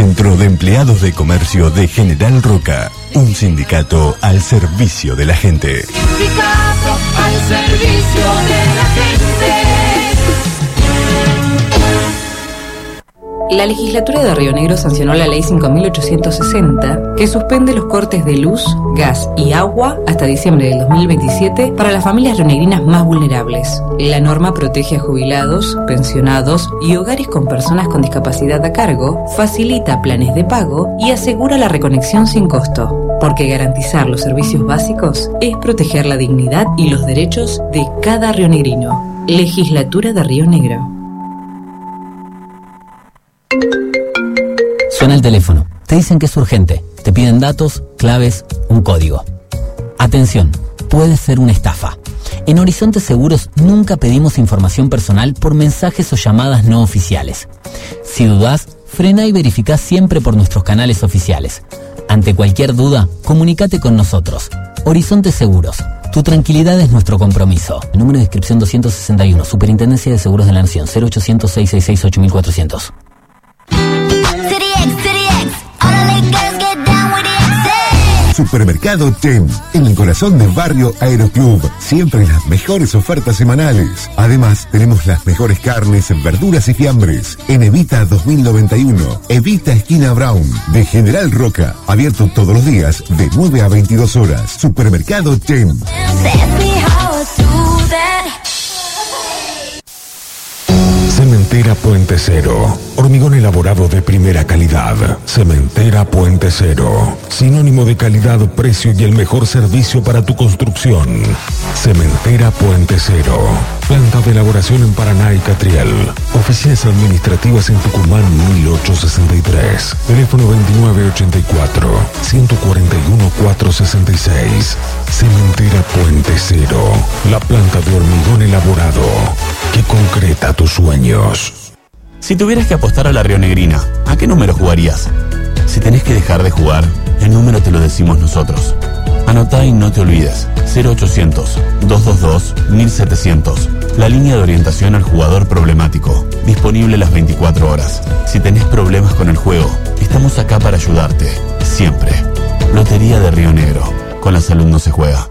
Centro de Empleados de Comercio de General Roca. Un sindicato al servicio de la gente. Sindicato al servicio de la gente. La legislatura de Río Negro sancionó la ley 5.860, que suspende los cortes de luz, gas y agua hasta diciembre del 2027 para las familias rionegrinas más vulnerables. La norma protege a jubilados, pensionados y hogares con personas con discapacidad a cargo, facilita planes de pago y asegura la reconexión sin costo. Porque garantizar los servicios básicos es proteger la dignidad y los derechos de cada rionegrino. Legislatura de Río Negro. Suena el teléfono, te dicen que es urgente, te piden datos, claves, un código. Atención, puede ser una estafa. En Horizonte Seguros nunca pedimos información personal por mensajes o llamadas no oficiales. Si dudás, frena y verificá siempre por nuestros canales oficiales. Ante cualquier duda, comunícate con nosotros. Horizonte Seguros, tu tranquilidad es nuestro compromiso. Número de inscripción 261, Superintendencia de Seguros de la Nación, 0800-666-8400. Supermercado Tem, en el corazón del barrio Aeroclub. Siempre las mejores ofertas semanales. Además, tenemos las mejores carnes, verduras y fiambres. En Evita 2091, Evita esquina Brown, de General Roca. Abierto todos los días, de 9 a 22 horas. Supermercado Tem. Cementera Puente Cero. Hormigón elaborado de primera calidad. Cementera Puente Cero. Sinónimo de calidad, precio y el mejor servicio para tu construcción. Cementera Puente Cero. Planta de elaboración en Paraná y Catriel. Oficinas administrativas en Tucumán 1863. Teléfono 2984-141-466. Cementera Puente Cero. La planta de hormigón elaborado que concreta tus sueños. Si tuvieras que apostar a la rionegrina, ¿a qué número jugarías? Si tenés que dejar de jugar, el número te lo decimos nosotros. Anotá y no te olvides. 0800-222-1700. La línea de orientación al jugador problemático. Disponible las 24 horas. Si tenés problemas con el juego, estamos acá para ayudarte. Siempre. Lotería de Río Negro. Con la salud no se juega.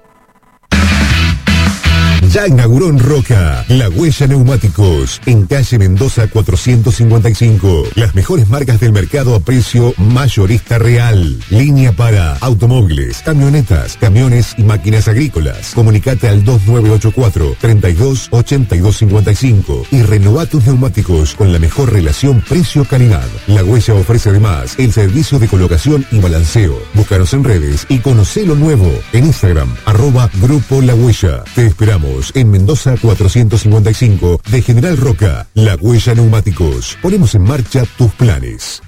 Ya inauguró en Roca La Huella Neumáticos, en calle Mendoza 455. Las mejores marcas del mercado a precio mayorista real. Línea para automóviles, camionetas, camiones y máquinas agrícolas. Comunicate al 2984-328255 y renová tus neumáticos con la mejor relación precio-calidad. La Huella ofrece además el servicio de colocación y balanceo. Búscanos en redes y conocé lo nuevo en Instagram, @Grupo La Huella. Te esperamos en Mendoza 455 de General Roca. La Huella Neumáticos. Ponemos en marcha tus planes.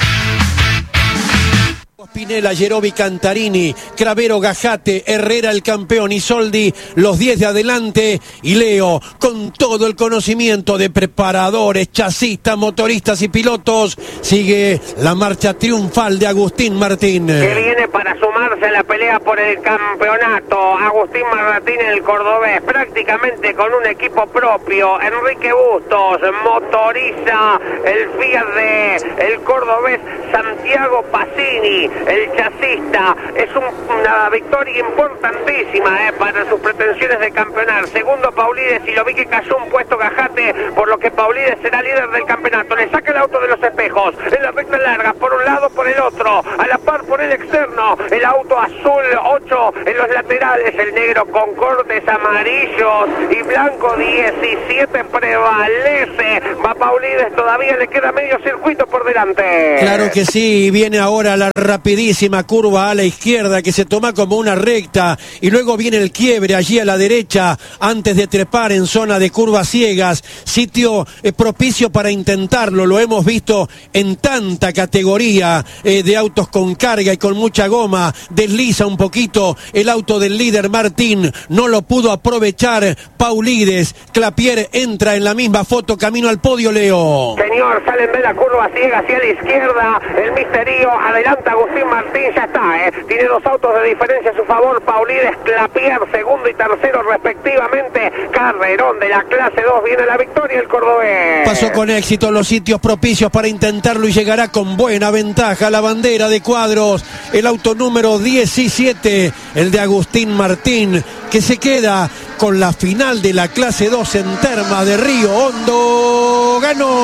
Pinela, Yerobi, Cantarini, Cravero, Gajate, Herrera el campeón, Isoldi, los 10 de adelante, y Leo con todo el conocimiento de preparadores, chasistas, motoristas y pilotos. Sigue la marcha triunfal de Agustín Martín, que viene para sumarse a la pelea por el campeonato. Agustín Martín, el cordobés, prácticamente con un equipo propio. Enrique Bustos motoriza el Fiat de el cordobés Santiago Pacini, el chasista. Es una victoria importantísima para sus pretensiones de campeonar. Segundo Paulides, y lo vi que cayó un puesto Gajate, por lo que Paulides será líder del campeonato. Le saca el auto de los espejos, en la recta larga, por un lado, por el otro, a la par por el externo, el auto azul 8 en los laterales, el negro con cortes amarillos y blanco 17 prevalece. Va Paulides, todavía le queda medio circuito por delante. Claro que sí, viene ahora la rapidísima curva a la izquierda que se toma como una recta, y luego viene el quiebre allí a la derecha antes de trepar en zona de curvas ciegas. Sitio propicio para intentarlo, lo hemos visto en tanta categoría de autos con carga y con mucha goma, desliza un poquito el auto del líder Martín, no lo pudo aprovechar Paulides. Clapier entra en la misma foto, camino al podio, Leo. Señor, salen de la curva ciega hacia la izquierda, el misterio, adelanta Agustín Martín, ya está, tiene 2 autos de diferencia a su favor, Paulides, Clapier, segundo y tercero respectivamente, carrerón de la clase 2, viene la victoria el cordobés. Pasó con éxito los sitios propicios para intentarlo y llegará con buena ventaja a la bandera de cuadros, el auto número 17, el de Agustín Martín, que se queda con la final de la clase 2 en Termas de Río Hondo.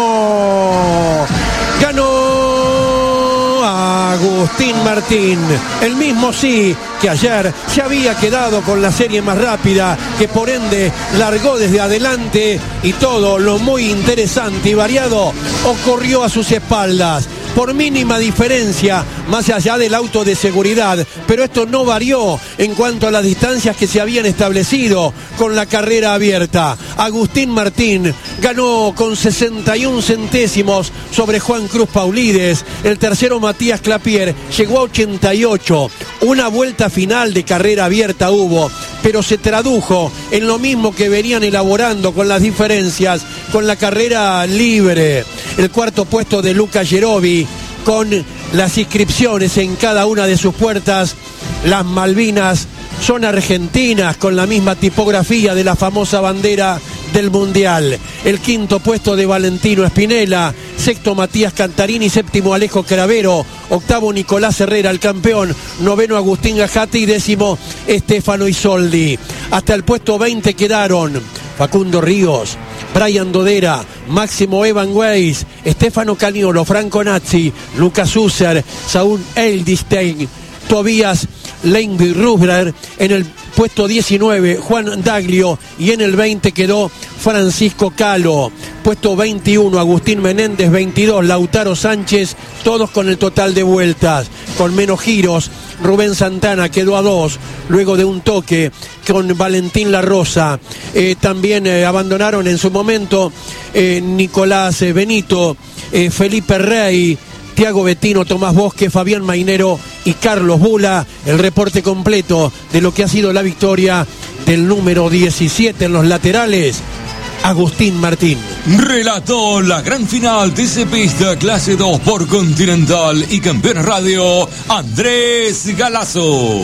Ganó Agustín Martín, el mismo sí que ayer se había quedado con la serie más rápida, que por ende largó desde adelante, y todo lo muy interesante y variado ocurrió a sus espaldas. Por mínima diferencia, más allá del auto de seguridad, pero esto no varió en cuanto a las distancias que se habían establecido con la carrera abierta. Agustín Martín ganó con 61 centésimos sobre Juan Cruz Paulides. El tercero, Matías Clapier, llegó a 88. Una vuelta final de carrera abierta hubo, pero se tradujo en lo mismo que venían elaborando con las diferencias con la carrera libre. El cuarto puesto de Luca Gerovi, con las inscripciones en cada una de sus puertas: las Malvinas son argentinas, con la misma tipografía de la famosa bandera del Mundial. El quinto puesto de Valentino Espinela, sexto Matías Cantarini, séptimo Alejo Cravero, octavo Nicolás Herrera, el campeón, noveno Agustín Gajate y décimo Stefano Isoldi. Hasta el puesto 20 quedaron Facundo Ríos, Brian Dodera, Máximo Evan Weiss, Stefano Caniolo, Franco Nazzi, Lucas Husser, Saúl Eldstein, Tobías Leinby-Rubrer. En el puesto 19 Juan Daglio, y en el 20 quedó Francisco Calo. Puesto 21 Agustín Menéndez, 22 Lautaro Sánchez, todos con el total de vueltas. Con menos giros, Rubén Santana quedó a 2 luego de un toque con Valentín La Rosa. También abandonaron en su momento Nicolás Benito, Felipe Rey, Tiago Bettino, Tomás Bosque, Fabián Mainero y Carlos Bula. El reporte completo de lo que ha sido la victoria del número 17 en los laterales, Agustín Martín. Relató la gran final de Cepista clase 2 por Continental y Campeones Radio, Andrés Galazo.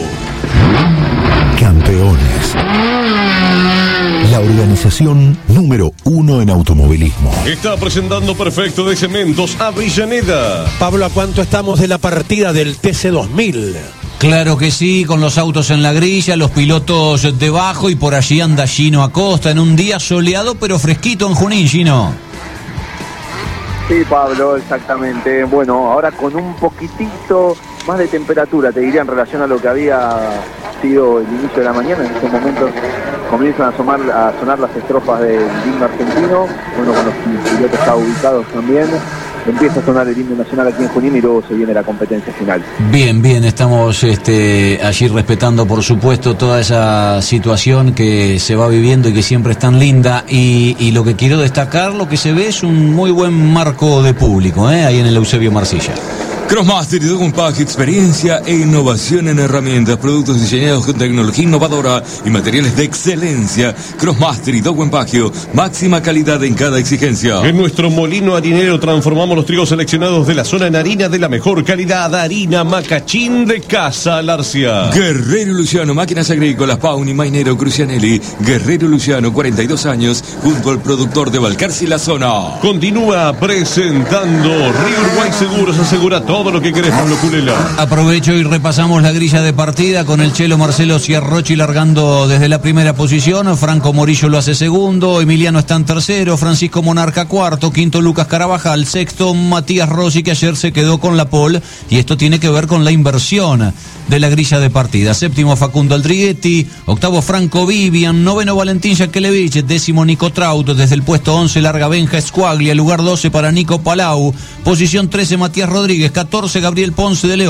Campeones. La organización número 1 en automovilismo. Está presentando Perfecto de Cementos Avellaneda. Pablo, ¿a cuánto estamos de la partida del TC2000? Claro que sí, con los autos en la grilla, los pilotos debajo, y por allí anda Gino Acosta en un día soleado pero fresquito en Junín, Gino. Sí, Pablo, exactamente. Bueno, ahora con un poquitito más de temperatura, te diría, en relación a lo que había sido el inicio de la mañana. En estos momentos comienzan a sonar las estrofas del himno argentino, bueno, con los pilotos ya ubicados también. Empieza a sonar el himno nacional aquí en Junín y luego se viene la competencia final. Bien, estamos allí respetando, por supuesto, toda esa situación que se va viviendo y que siempre es tan linda, y lo que quiero destacar, lo que se ve es un muy buen marco de público, ahí en el Eusebio Marcilla. Crossmaster y Dog Pack, experiencia e innovación en herramientas, productos diseñados con tecnología innovadora y materiales de excelencia. Crossmaster y Dog Pack, máxima calidad en cada exigencia. En nuestro molino harinero transformamos los trigos seleccionados de la zona en harina de la mejor calidad. Harina Macachín de Casa Larcia. Guerrero Luciano, máquinas agrícolas, Pauni, Mainero, Crucianelli. Guerrero Luciano, 42 años, junto al productor de Balcarce y la zona. Continúa presentando Río Uruguay Seguros, asegura todo lo que querés, Pablo Culela. Aprovecho y repasamos la grilla de partida con el Chelo Marcelo Ciarrochi largando desde la primera posición. Franco Morillo lo hace segundo, Emiliano está en tercero, Francisco Monarca cuarto, quinto Lucas Carabajal, sexto Matías Rossi, que ayer se quedó con la pole, y esto tiene que ver con la inversión de la grilla de partida. Séptimo Facundo Aldriguetti, octavo Franco Vivian, noveno Valentín Yakelevich, décimo Nico Traut, desde el puesto 11 larga Benja Escuaglia, lugar 12 para Nico Palau, posición 13 Matías Rodríguez, 14 Gabriel Ponce de León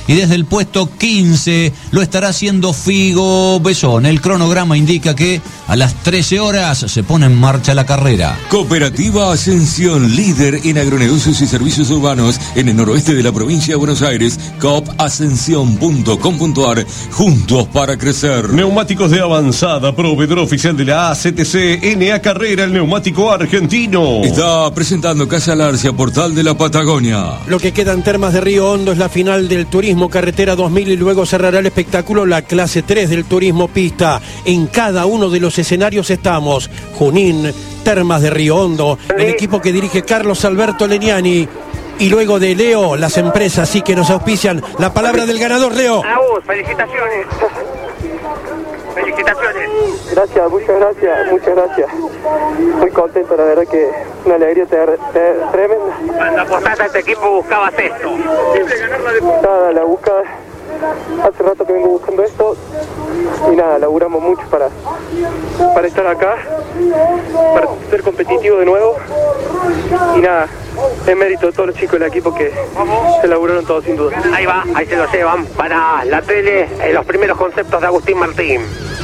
y desde el puesto 15 lo estará haciendo Figo Besón. El cronograma indica que a las 13 horas se pone en marcha la carrera. Cooperativa Ascensión, líder en agronegocios y servicios urbanos en el noroeste de la provincia de Buenos Aires. coopascension.com.ar, juntos para crecer. Neumáticos de avanzada, proveedor oficial de la ACTC, NA Carrera, el neumático argentino. Está presentando Casa Larcia, Portal de la Patagonia. Lo que queda en Termas de Río Hondo es la final del Turismo Carretera 2000 y luego cerrará el espectáculo la clase 3 del Turismo Pista. En cada uno de los escenarios estamos: Junín, Termas de Río Hondo, el equipo que dirige Carlos Alberto Leniani. Y luego de Leo, las empresas sí que nos auspician. La palabra del ganador, Leo. Felicitaciones. Felicitaciones. Gracias, muchas gracias. Muy contento, la verdad que una alegría tremenda. Cuando apostaste a este equipo buscabas esto. Nada, la buscaba. Hace rato que vengo buscando esto y nada, laburamos mucho para estar acá, para ser competitivo de nuevo y nada, es mérito de todos los chicos del equipo que se laburaron todos sin duda. Ahí va, ahí se lo llevan para la tele, los primeros conceptos de Agustín Martín.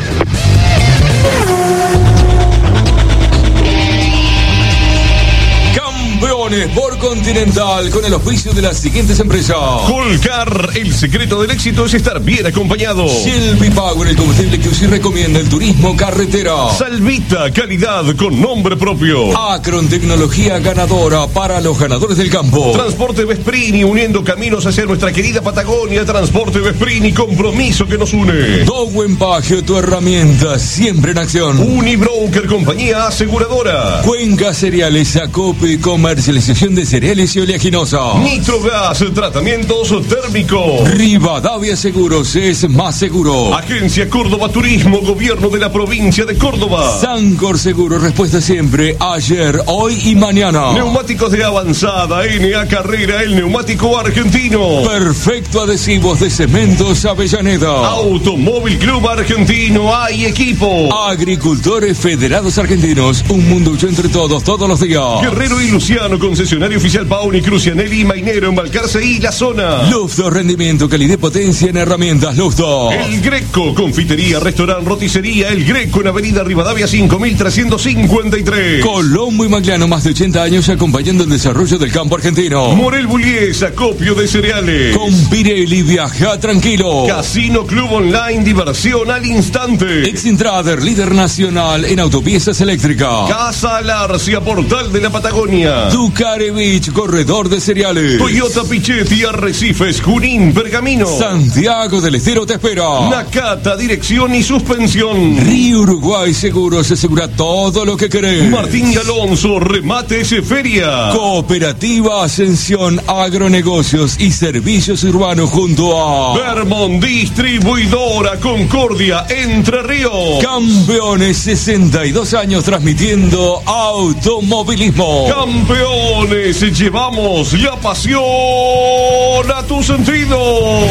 Campeones por Continental, con el auspicio de las siguientes empresas: Colcar, el secreto del éxito es estar bien acompañado. Shelby Power, el combustible que usted recomienda el turismo carretera. Salvita, calidad con nombre propio. Acron, tecnología ganadora para los ganadores del campo. Transporte Vesprini, uniendo caminos hacia nuestra querida Patagonia. Transporte Vesprini, compromiso que nos une. Dowen Pagio, tu herramienta siempre en acción. Unibroker, compañía aseguradora. Cuenca Cereales, Acope, comercialización de cereales y oleaginosas. Nitrogas, tratamientos térmicos. Rivadavia Seguros es más seguro. Agencia Córdoba Turismo, gobierno de la provincia de Córdoba. Sancor Seguro, respuesta siempre, ayer, hoy y mañana. Neumáticos de avanzada, NA Carrera, el neumático argentino. Perfecto Adhesivos de Cementos Avellaneda. Automóvil Club Argentino, hay equipo. Agricultores Federados Argentinos, un mundo hecho entre todos, todos los días. Guerrero y Luciano, concesionario oficial Pauni, Crucianelli y Mainero en Balcarce y la zona. Lufto, rendimiento, calidad y potencia en herramientas Lufto. El Greco, confitería, restaurante, roticería, El Greco en Avenida Rivadavia 5353. Colombo y Magliano, más de 80 años acompañando el desarrollo del campo argentino. Morel Bullies, acopio de cereales. Con Pirelli, viaja tranquilo. Casino Club Online, diversión al instante. Exintrader, líder nacional en autopiezas eléctricas. Casa Larcia, Portal de la Patagonia. Ducarevich, corredor de cereales. Toyota Pichetti, Arrecifes, Junín, Pergamino. Santiago del Estero te espera. Nakata, dirección y suspensión. Río Uruguay Seguros, asegura todo lo que querés. Martín y Alonso, remates feria. Cooperativa Ascensión, agronegocios y servicios urbanos junto a Vermont, distribuidora Concordia, Entre Ríos. Campeones, 62 años transmitiendo automovilismo. Campeones, llevamos la pasión a tus sentidos.